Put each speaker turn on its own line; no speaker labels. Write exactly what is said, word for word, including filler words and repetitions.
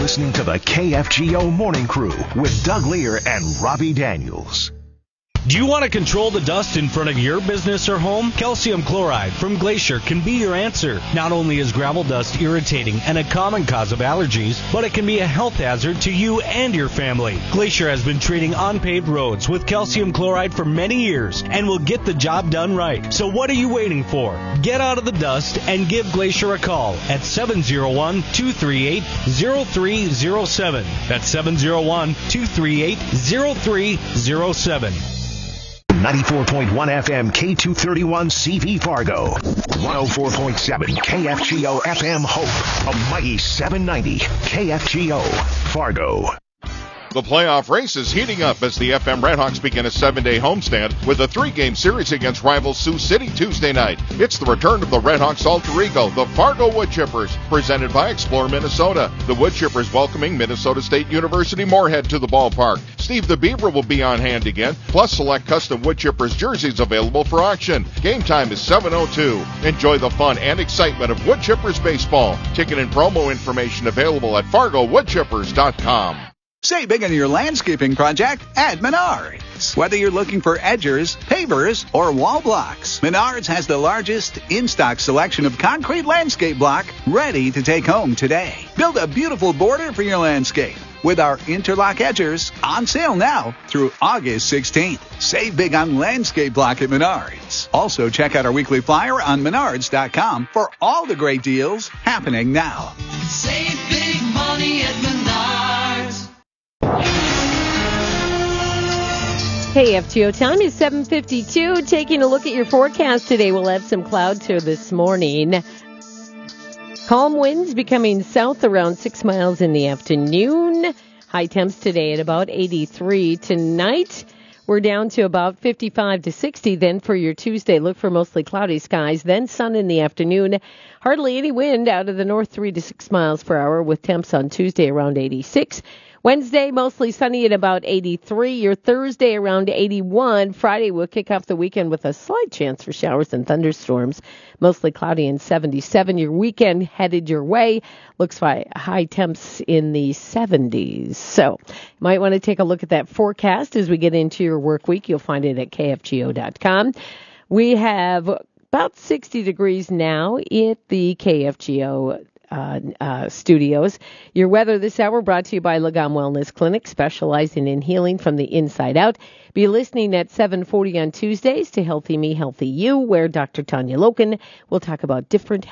listening to the K F G O Morning Crew with Doug Lear and Robbie Daniels.
Do you want to control the dust in front of your business or home? Calcium chloride from Glacier can be your answer. Not only is gravel dust irritating and a common cause of allergies, but it can be a health hazard to you and your family. Glacier has been treating unpaved roads with calcium chloride for many years and will get the job done right. So what are you waiting for? Get out of the dust and give Glacier a call at seven oh one, two three eight, oh three oh seven. That's seven oh one, two three eight, oh three oh seven.
ninety-four point one F M K two thirty-one C V Fargo. one oh four point seven K F G O F M Hope. A mighty seven ninety K F G O Fargo.
The playoff race is heating up as the F M Redhawks begin a seven-day homestand with a three-game series against rival Sioux City Tuesday night. It's the return of the Redhawks' alter ego, the Fargo Woodchippers, presented by Explore Minnesota. The Woodchippers welcoming Minnesota State University Moorhead to the ballpark. Steve the Beaver will be on hand again, plus select custom Woodchippers jerseys available for auction. Game time is seven oh two. Enjoy the fun and excitement of Woodchippers baseball. Ticket and promo information available at fargo woodchippers dot com.
Save big on your landscaping project at Menards. Whether you're looking for edgers, pavers, or wall blocks, Menards has the largest in-stock selection of concrete landscape block ready to take home today. Build a beautiful border for your landscape with our interlock edgers on sale now through August sixteenth. Save big on landscape block at Menards. Also, check out our weekly flyer on menards dot com for all the great deals happening now.
Save big money at Menards.
K F G O time is seven fifty-two. Taking a look at your forecast today, we'll have some clouds here this morning. Calm winds becoming south around six miles in the afternoon. High temps today at about eighty-three. Tonight, we're down to about fifty-five to sixty. Then for your Tuesday, look for mostly cloudy skies, then sun in the afternoon. Hardly any wind out of the north, three to six miles per hour, with temps on Tuesday around eighty-six. Wednesday, mostly sunny at about eighty-three. Your Thursday around eighty-one. Friday, we'll kick off the weekend with a slight chance for showers and thunderstorms. Mostly cloudy and seventy-seven. Your weekend headed your way. Looks like high temps in the seventies. So you might want to take a look at that forecast as we get into your work week. You'll find it at K F G O dot com. We have about sixty degrees now at the K F G O Uh, uh, studios. Your weather this hour brought to you by Lagom Wellness Clinic, specializing in healing from the inside out. Be listening at seven forty on Tuesdays to Healthy Me, Healthy You, where Doctor Tanya Loken will talk about different